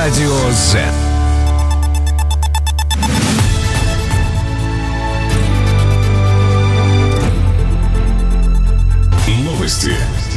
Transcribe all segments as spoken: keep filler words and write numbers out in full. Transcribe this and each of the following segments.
Радио Z. Новости.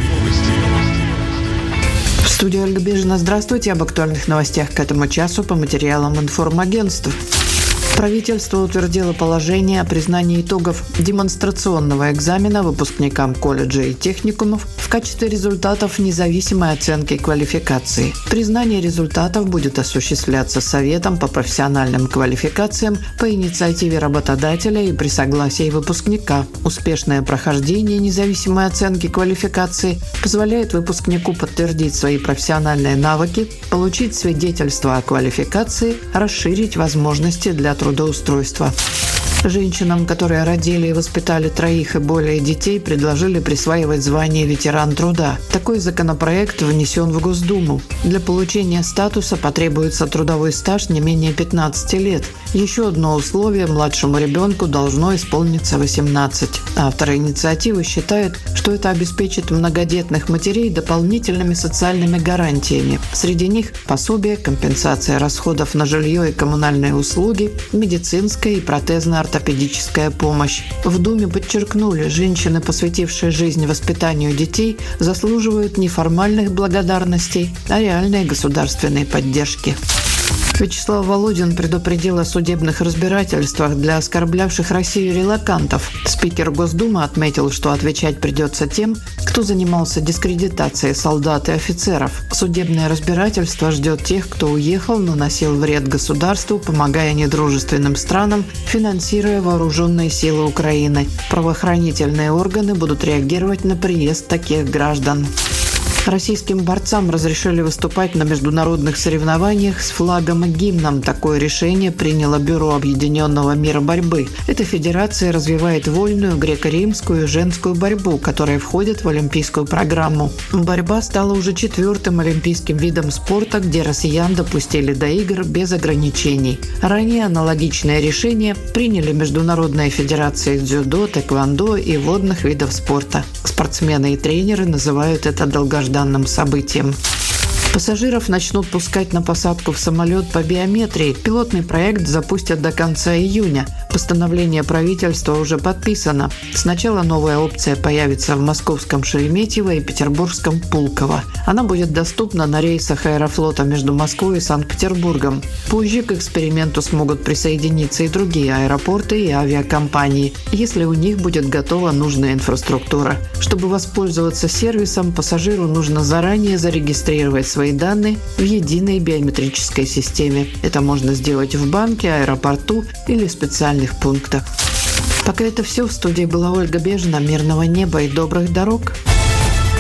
В студии Ольга Бежина. Здравствуйте. Об актуальных новостях к этому часу по материалам информагентств. Правительство утвердило положение о признании итогов демонстрационного экзамена выпускникам колледжей и техникумов в качестве результатов независимой оценки квалификации. Признание результатов будет осуществляться Советом по профессиональным квалификациям по инициативе работодателя и при согласии выпускника. Успешное прохождение независимой оценки квалификации позволяет выпускнику подтвердить свои профессиональные навыки, получить свидетельство о квалификации, расширить возможности для трудоустройства. Женщинам, которые родили и воспитали троих и более детей, предложили присваивать звание ветеран труда. Такой законопроект внесен в Госдуму. Для получения статуса потребуется трудовой стаж не менее пятнадцати лет. Еще одно условие – младшему ребенку должно исполниться восемнадцать. Авторы инициативы считают, что это обеспечит многодетных матерей дополнительными социальными гарантиями. Среди них пособие, компенсация расходов на жилье и коммунальные услуги, медицинская и протезно-ортопедическая ортопедическая помощь. В Думе подчеркнули, женщины, посвятившие жизнь воспитанию детей, заслуживают не формальных благодарностей, а реальной государственной поддержки. Вячеслав Володин предупредил о судебных разбирательствах для оскорблявших Россию релокантов. Спикер Госдумы отметил, что отвечать придется тем, кто занимался дискредитацией солдат и офицеров. Судебное разбирательство ждет тех, кто уехал, наносил вред государству, помогая недружественным странам, финансируя вооруженные силы Украины. Правоохранительные органы будут реагировать на приезд таких граждан. Российским борцам разрешили выступать на международных соревнованиях с флагом и гимном. Такое решение приняло Бюро Объединенного мира борьбы. Эта федерация развивает вольную греко-римскую женскую борьбу, которая входит в олимпийскую программу. Борьба стала уже четвертым олимпийским видом спорта, где россиян допустили до игр без ограничений. Ранее аналогичное решение приняли международные федерации дзюдо, тэквондо и водных видов спорта. Спортсмены и тренеры называют это долгожданным данным событием. Пассажиров начнут пускать на посадку в самолет по биометрии. Пилотный проект запустят до конца июня. Постановление правительства уже подписано. Сначала новая опция появится в московском Шереметьево и петербургском Пулково. Она будет доступна на рейсах Аэрофлота между Москвой и Санкт-Петербургом. Позже к эксперименту смогут присоединиться и другие аэропорты и авиакомпании, если у них будет готова нужная инфраструктура. Чтобы воспользоваться сервисом, пассажиру нужно заранее зарегистрировать свои свои данные в единой биометрической системе. Это можно сделать в банке, аэропорту или в специальных пунктах. Пока это все. В студии была Ольга Бежина. Мирного неба и добрых дорог.